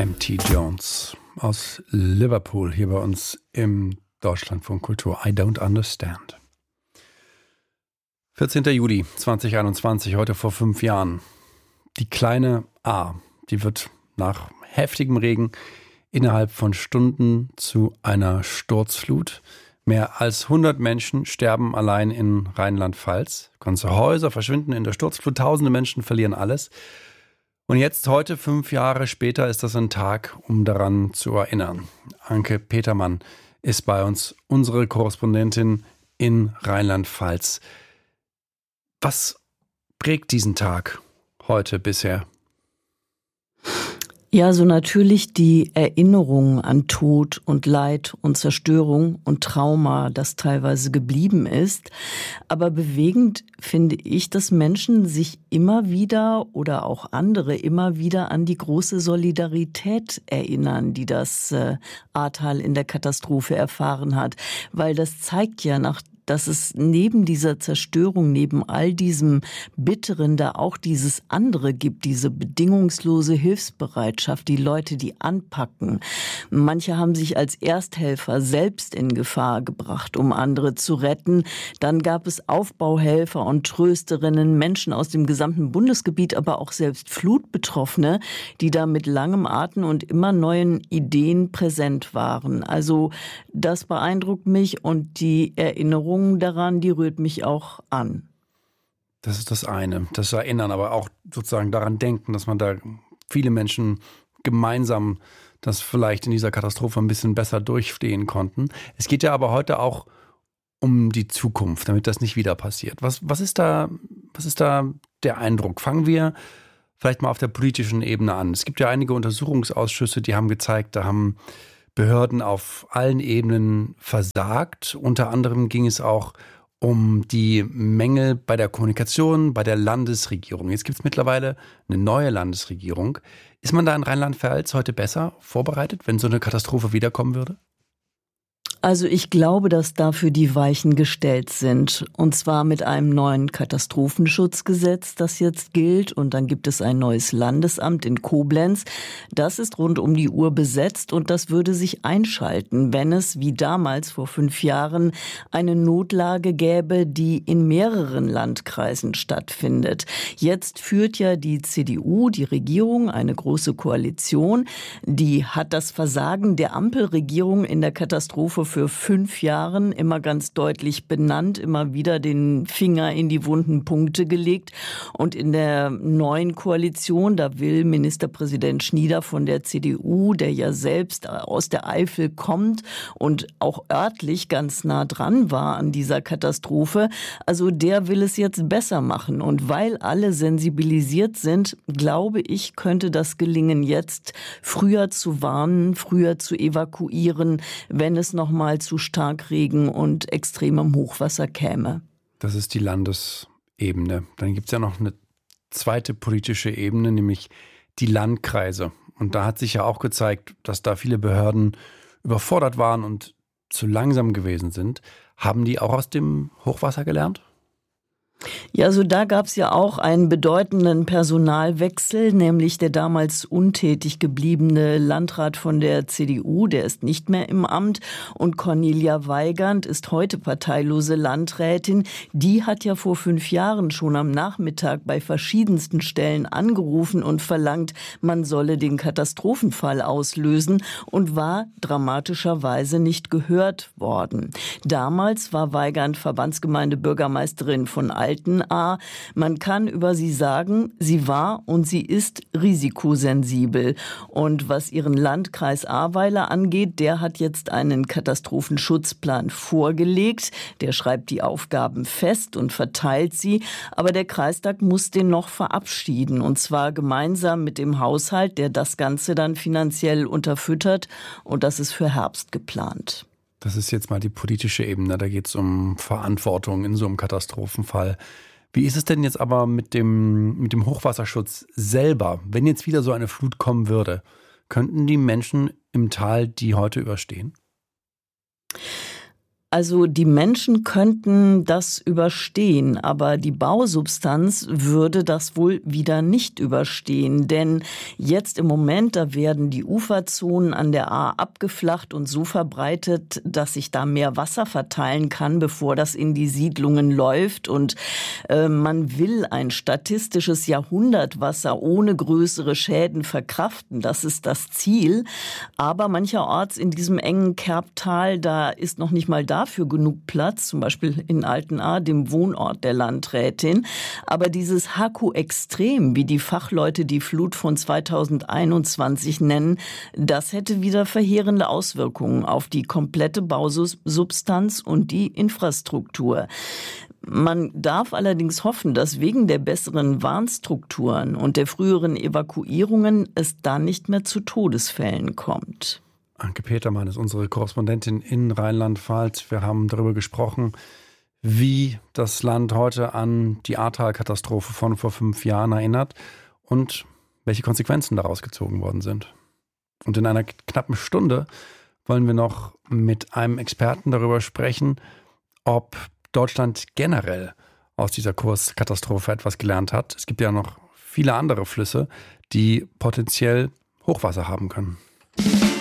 M.T. Jones aus Liverpool hier bei uns im Deutschlandfunk Kultur. I don't understand. 14. Juli 2021, heute vor 5 Jahren. Die kleine A, die wird nach heftigem Regen innerhalb von Stunden zu einer Sturzflut. Mehr als 100 Menschen sterben allein in Rheinland-Pfalz. Ganze Häuser verschwinden in der Sturzflut. Tausende Menschen verlieren alles. Und jetzt, heute, 5 Jahre später, ist das ein Tag, um daran zu erinnern. Anke Petermann ist bei uns, unsere Korrespondentin in Rheinland-Pfalz. Was prägt diesen Tag heute bisher? Ja, so natürlich die Erinnerung an Tod und Leid und Zerstörung und Trauma, das teilweise geblieben ist. Aber bewegend finde ich, dass Menschen sich immer wieder oder auch andere immer wieder an die große Solidarität erinnern, die das Ahrtal in der Katastrophe erfahren hat. Weil das zeigt ja dass es neben dieser Zerstörung, neben all diesem Bitteren da auch dieses andere gibt, diese bedingungslose Hilfsbereitschaft, die Leute, die anpacken. Manche haben sich als Ersthelfer selbst in Gefahr gebracht, um andere zu retten. Dann gab es Aufbauhelfer und Trösterinnen, Menschen aus dem gesamten Bundesgebiet, aber auch selbst Flutbetroffene, die da mit langem Atem und immer neuen Ideen präsent waren. Also das beeindruckt mich und die Erinnerung daran, die rührt mich auch an. Das ist das eine, das Erinnern, aber auch sozusagen daran denken, dass man da viele Menschen gemeinsam das vielleicht in dieser Katastrophe ein bisschen besser durchstehen konnten. Es geht ja aber heute auch um die Zukunft, damit das nicht wieder passiert. Was ist da der Eindruck? Fangen wir vielleicht mal auf der politischen Ebene an. Es gibt ja einige Untersuchungsausschüsse, die haben gezeigt, da haben Behörden auf allen Ebenen versagt. Unter anderem ging es auch um die Mängel bei der Kommunikation, bei der Landesregierung. Jetzt gibt es mittlerweile eine neue Landesregierung. Ist man da in Rheinland-Pfalz heute besser vorbereitet, wenn so eine Katastrophe wiederkommen würde? Also ich glaube, dass dafür die Weichen gestellt sind. Und zwar mit einem neuen Katastrophenschutzgesetz, das jetzt gilt. Und dann gibt es ein neues Landesamt in Koblenz. Das ist rund um die Uhr besetzt und das würde sich einschalten, wenn es wie damals vor 5 Jahren eine Notlage gäbe, die in mehreren Landkreisen stattfindet. Jetzt führt ja die CDU, die Regierung, eine große Koalition. Die hat das Versagen der Ampelregierung in der Katastrophe für 5 Jahren immer ganz deutlich benannt, immer wieder den Finger in die wunden Punkte gelegt. Und in der neuen Koalition, da will Ministerpräsident Schnieder von der CDU, der ja selbst aus der Eifel kommt und auch örtlich ganz nah dran war an dieser Katastrophe, also der will es jetzt besser machen. Und weil alle sensibilisiert sind, glaube ich, könnte das gelingen, jetzt früher zu warnen, früher zu evakuieren, wenn es nochmal zu Starkregen und extremem Hochwasser käme. Das ist die Landesebene. Dann gibt es ja noch eine zweite politische Ebene, nämlich die Landkreise. Und da hat sich ja auch gezeigt, dass da viele Behörden überfordert waren und zu langsam gewesen sind. Haben die auch aus dem Hochwasser gelernt? Ja, also da gab es ja auch einen bedeutenden Personalwechsel, nämlich der damals untätig gebliebene Landrat von der CDU, der ist nicht mehr im Amt, und Cornelia Weigand ist heute parteilose Landrätin. Die hat ja vor 5 Jahren schon am Nachmittag bei verschiedensten Stellen angerufen und verlangt, man solle den Katastrophenfall auslösen und war dramatischerweise nicht gehört worden. Damals war Weigand Verbandsgemeindebürgermeisterin von Altenahr. Man kann über sie sagen, sie war und sie ist risikosensibel. Und was ihren Landkreis Ahrweiler angeht, der hat jetzt einen Katastrophenschutzplan vorgelegt. Der schreibt die Aufgaben fest und verteilt sie. Aber der Kreistag muss den noch verabschieden. Und zwar gemeinsam mit dem Haushalt, der das Ganze dann finanziell unterfüttert. Und das ist für Herbst geplant. Das ist jetzt mal die politische Ebene, da geht es um Verantwortung in so einem Katastrophenfall. Wie ist es denn jetzt aber mit dem Hochwasserschutz selber? Wenn jetzt wieder so eine Flut kommen würde, könnten die Menschen im Tal die heute überstehen? Also die Menschen könnten das überstehen, aber die Bausubstanz würde das wohl wieder nicht überstehen. Denn jetzt im Moment, da werden die Uferzonen an der Ahr abgeflacht und so verbreitet, dass sich da mehr Wasser verteilen kann, bevor das in die Siedlungen läuft. Und man will ein statistisches Jahrhundertwasser ohne größere Schäden verkraften. Das ist das Ziel. Aber mancherorts in diesem engen Kerbtal, da ist noch nicht mal dafür genug Platz, zum Beispiel in Altenahr, dem Wohnort der Landrätin. Aber dieses Haku-Extrem, wie die Fachleute die Flut von 2021 nennen, das hätte wieder verheerende Auswirkungen auf die komplette Bausubstanz und die Infrastruktur. Man darf allerdings hoffen, dass wegen der besseren Warnstrukturen und der früheren Evakuierungen es da nicht mehr zu Todesfällen kommt. Anke Petermann ist unsere Korrespondentin in Rheinland-Pfalz. Wir haben darüber gesprochen, wie das Land heute an die Ahrtal-Katastrophe von vor 5 Jahren erinnert und welche Konsequenzen daraus gezogen worden sind. Und in einer knappen Stunde wollen wir noch mit einem Experten darüber sprechen, ob Deutschland generell aus dieser Kurskatastrophe etwas gelernt hat. Es gibt ja noch viele andere Flüsse, die potenziell Hochwasser haben können.